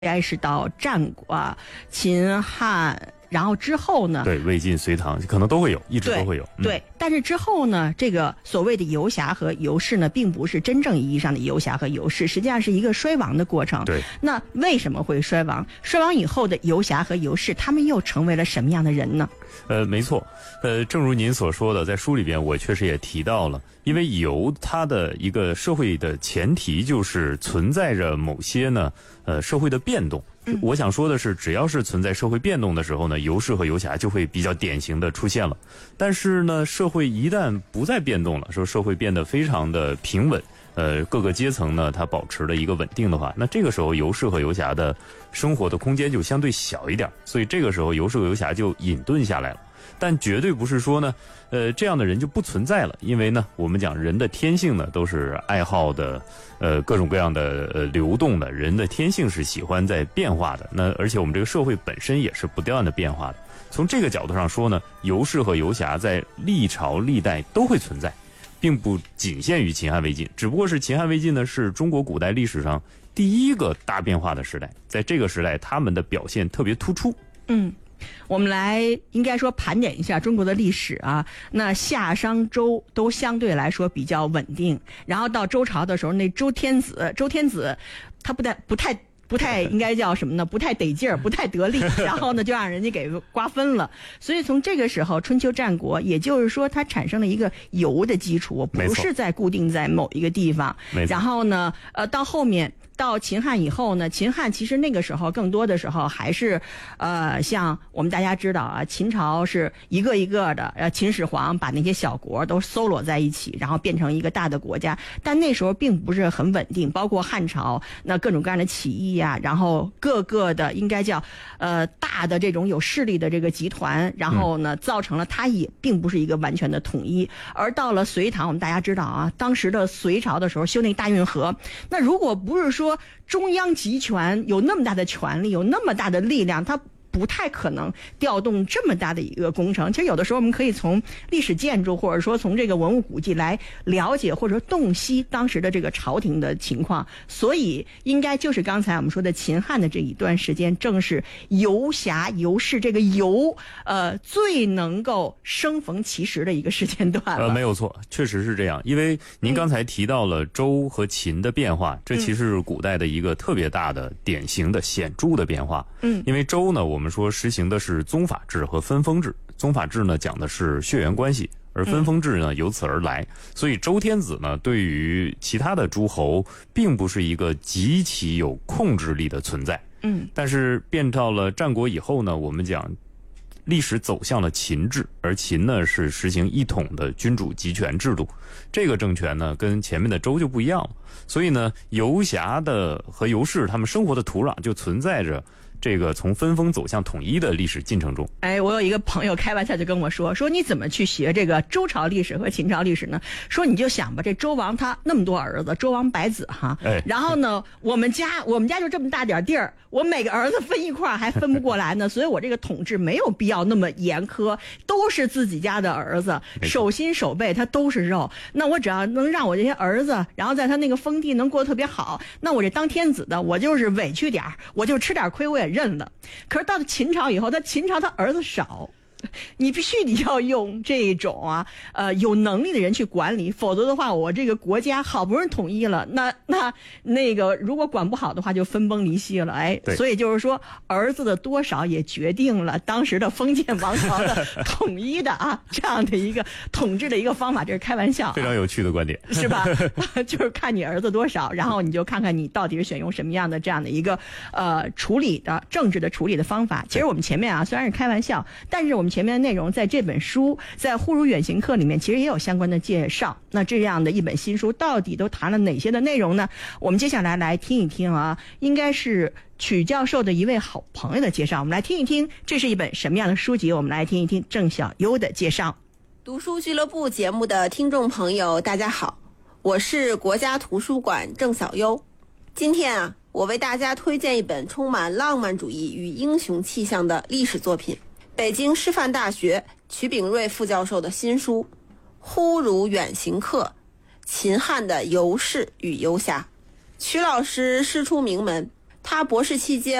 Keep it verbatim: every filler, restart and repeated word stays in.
该是到战国、啊、秦汉，然后之后呢， 对，魏晋隋唐可能都会有，一直都会有。 对，嗯、对，但是之后呢，这个所谓的游侠和游士呢，并不是真正意义上的游侠和游士，实际上是一个衰亡的过程。 对， 那为什么会衰亡？衰亡以后的游侠和游士，他们又成为了什么样的人呢？ 呃，没错，呃，正如您所说的，在书里边我确实也提到了，因为游它的一个社会的前提就是存在着某些呢，呃，社会的变动。嗯、我想说的是，只要是存在社会变动的时候呢，游士和游侠就会比较典型的出现了。但是呢，社会一旦不再变动了，说社会变得非常的平稳，呃，各个阶层呢它保持了一个稳定的话，那这个时候游士和游侠的生活的空间就相对小一点，所以这个时候游士和游侠就隐遁下来了。但绝对不是说呢，呃，这样的人就不存在了，因为呢，我们讲人的天性呢都是爱好的，呃，各种各样的呃流动的，人的天性是喜欢在变化的。那而且我们这个社会本身也是不断的变化的。从这个角度上说呢，游士和游侠在历朝历代都会存在，并不仅限于秦汉魏晋，只不过是秦汉魏晋呢是中国古代历史上第一个大变化的时代，在这个时代他们的表现特别突出。 嗯。我们来应该说盘点一下中国的历史啊，那夏商周都相对来说比较稳定，然后到周朝的时候，那周天子，周天子他不太不太不太应该叫什么呢？不太得劲儿，不太得力，然后呢就让人家给瓜分了。所以从这个时候，春秋战国，也就是说它产生了一个游的基础，不是在固定在某一个地方。然后呢，呃，到后面。到秦汉以后呢，秦汉其实那个时候更多的时候还是，呃，像我们大家知道啊，秦朝是一个一个的，呃，秦始皇把那些小国都搜罗在一起，然后变成一个大的国家。但那时候并不是很稳定，包括汉朝，那各种各样的起义呀、啊，然后各个的应该叫呃大的这种有势力的这个集团，然后呢，造成了它也并不是一个完全的统一。而到了隋唐，我们大家知道啊，当时的隋朝的时候修那大运河，那如果不是说中央集权有那么大的权力，有那么大的力量，它不太可能调动这么大的一个工程。其实有的时候我们可以从历史建筑或者说从这个文物古迹来了解或者说洞悉当时的这个朝廷的情况。所以应该就是刚才我们说的秦汉的这一段时间，正是游侠游士这个游呃最能够生逢其时的一个时间段了。 呃，没有错，确实是这样。因为您刚才提到了周和秦的变化，嗯、这其实是古代的一个特别大的典型的显著的变化。嗯，因为周呢，我们我们说实行的是宗法制和分封制，宗法制呢讲的是血缘关系，而分封制呢由此而来。所以周天子呢对于其他的诸侯并不是一个极其有控制力的存在。嗯，但是变到了战国以后呢，我们讲历史走向了秦制，而秦呢是实行一统的君主集权制度，这个政权呢跟前面的周就不一样了。所以呢，游侠的和游士他们生活的土壤就存在着这个从分封走向统一的历史进程中。 哎，我有一个朋友开玩笑就跟我说，说你怎么去学这个周朝历史和秦朝历史呢？说你就想吧，这周王他那么多儿子，周王百子哈，哎，然后呢，我们家我们家就这么大点地儿，我每个儿子分一块还分不过来呢，所以我这个统治没有必要那么严苛，都是自己家的儿子，手心手背他都是肉，那我只要能让我这些儿子，然后在他那个封地能过得特别好，那我这当天子的，我就是委屈点我就吃点亏，我也认了。可是到了秦朝以后，他秦朝他儿子少，你必须你要用这种啊呃有能力的人去管理，否则的话我这个国家好不容易统一了，那那那个如果管不好的话就分崩离析了。哎，所以就是说儿子的多少也决定了当时的封建王朝的统一的啊这样的一个统治的一个方法，这是开玩笑、啊、 非常有趣的观点是吧就是看你儿子多少，然后你就看看你到底是选用什么样的这样的一个呃处理的政治的处理的方法。其实我们前面啊虽然是开玩笑，但是我们前面的内容在这本书在忽如远行课里面其实也有相关的介绍。那这样的一本新书到底都谈了哪些的内容呢？我们接下来来听一听啊，应该是曲教授的一位好朋友的介绍。我们来听一听这是一本什么样的书籍，我们来听一听郑小优的介绍。 读书俱乐部节目的听众朋友大家好，我是国家图书馆郑小优。今天啊，我为大家推荐一本充满浪漫主义与英雄气象的历史作品，北京师范大学曲炳瑞副教授的新书《忽如远行客：秦汉的游士与游侠》。曲老师师出名门， 他博士期间